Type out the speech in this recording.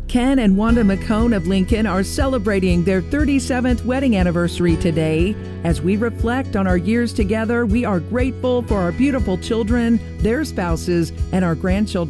Ken and Wanda McCone of Lincoln are celebrating their 37th wedding anniversary today. As we reflect on our years together, we are grateful for our beautiful children, their spouses, and our grandchildren.